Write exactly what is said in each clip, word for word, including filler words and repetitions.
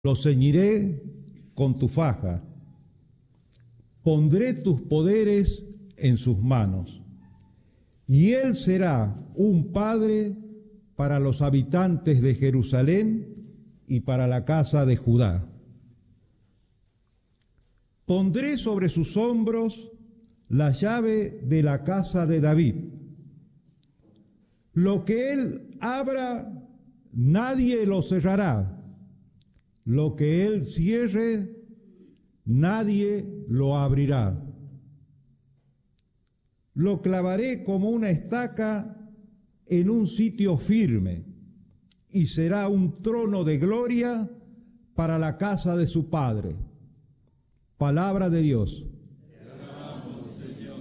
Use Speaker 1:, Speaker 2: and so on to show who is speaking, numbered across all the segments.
Speaker 1: Lo ceñiré con tu faja, pondré tus poderes en sus manos, y él será un padre para los habitantes de Jerusalén y para la casa de Judá. Pondré sobre sus hombros la llave de la casa de David. Lo que él abra, nadie lo cerrará. Lo que él cierre, nadie lo abrirá. Lo clavaré como una estaca en un sitio firme, y será un trono de gloria para la casa de su padre. Palabra de Dios.
Speaker 2: Te alabamos, Señor.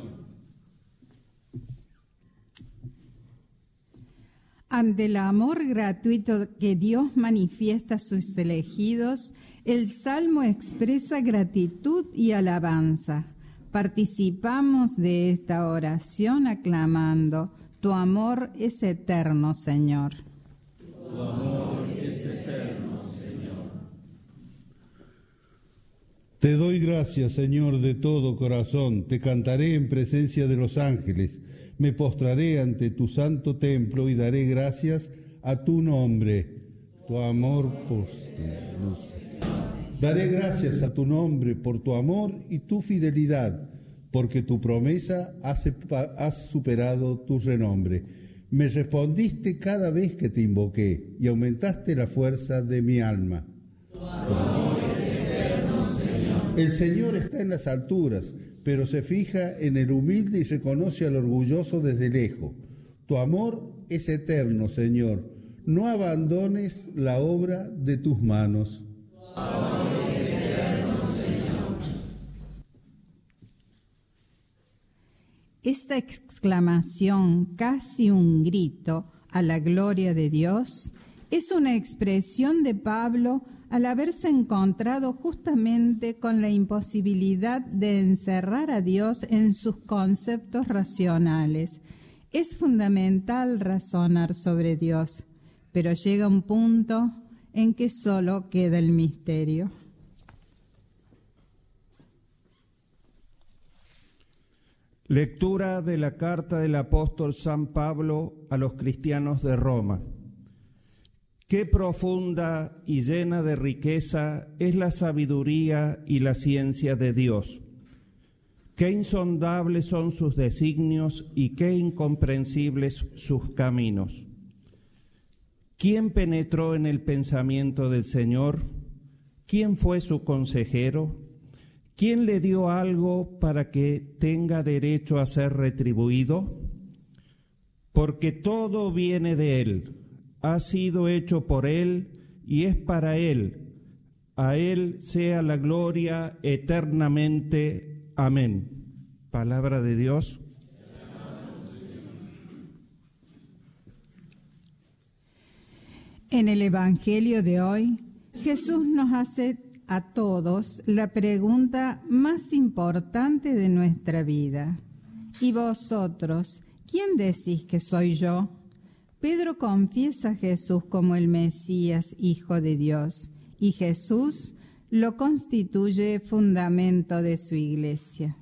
Speaker 3: Ante el amor gratuito que Dios manifiesta a sus elegidos, el Salmo expresa gratitud y alabanza. Participamos de esta oración aclamando: tu amor es eterno, Señor.
Speaker 2: Tu amor es eterno, Señor.
Speaker 4: Te doy gracias, Señor, de todo corazón. Te cantaré en presencia de los ángeles. Me postraré ante tu santo templo y daré gracias a tu nombre. Tu amor posterno. Daré gracias a tu nombre por tu amor y tu fidelidad, porque tu promesa ha superado tu renombre. Me respondiste cada vez que te invoqué y aumentaste la fuerza de mi alma.
Speaker 2: Tu amor es eterno, Señor.
Speaker 4: El Señor está en las alturas, pero se fija en el humilde y reconoce al orgulloso desde lejos. Tu amor es eterno, Señor. No abandones la obra de tus manos.
Speaker 2: Tu amor es eterno, Señor.
Speaker 3: Esta exclamación, casi un grito a la gloria de Dios, es una expresión de Pablo al haberse encontrado justamente con la imposibilidad de encerrar a Dios en sus conceptos racionales. Es fundamental razonar sobre Dios, pero llega un punto en que solo queda el misterio.
Speaker 5: Lectura de la carta del apóstol San Pablo a los cristianos de Roma. Qué profunda y llena de riqueza es la sabiduría y la ciencia de Dios. Qué insondables son sus designios y qué incomprensibles sus caminos. ¿Quién penetró en el pensamiento del Señor? ¿Quién fue su consejero? ¿Quién le dio algo para que tenga derecho a ser retribuido? Porque todo viene de Él, ha sido hecho por Él y es para Él. A Él sea la gloria eternamente. Amén. Palabra de Dios.
Speaker 3: En el Evangelio de hoy, Jesús nos hace a todos la pregunta más importante de nuestra vida. ¿Y vosotros, quién decís que soy yo? Pedro confiesa a Jesús como el Mesías, Hijo de Dios, y Jesús lo constituye fundamento de su iglesia.